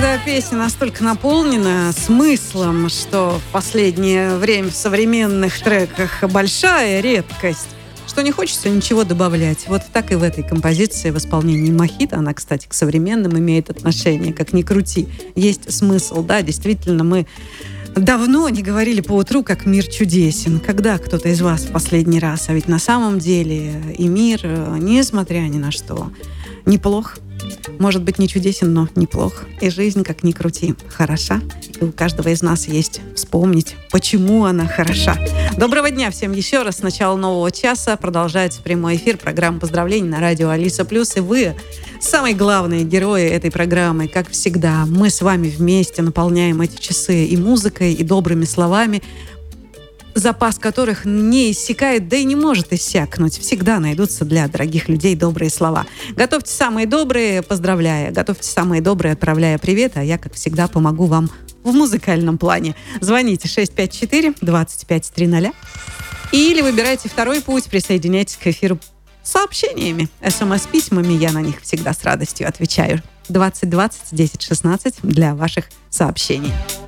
Когда песня настолько наполнена смыслом, что в последнее время в современных треках большая редкость, что не хочется ничего добавлять. Вот так и в этой композиции в исполнении Мохито. Она, кстати, к современным имеет отношение, как ни крути. Есть смысл, да, действительно, мы давно не говорили по утру, как мир чудесен. Когда кто-то из вас в последний раз? А ведь на самом деле и мир, несмотря ни на что, неплох. Может быть, не чудесен, но неплох. И жизнь, как ни крути, хороша. И у каждого из нас есть вспомнить, почему она хороша. Доброго дня всем еще раз. С начала нового часа продолжается прямой эфир программы поздравлений на радио Алиса Плюс. И вы самые главные герои этой программы. Как всегда, мы с вами вместе наполняем эти часы и музыкой, и добрыми словами, запас которых не иссякает, да и не может иссякнуть. Всегда найдутся для дорогих людей добрые слова. Готовьте самые добрые, поздравляя. Готовьте самые добрые, отправляя привет. А я, как всегда, помогу вам в музыкальном плане. Звоните 654-2530. Или выбирайте второй путь, присоединяйтесь к эфиру сообщениями, СМС-письмами. Я на них всегда с радостью отвечаю. 2020 10 16 для ваших сообщений.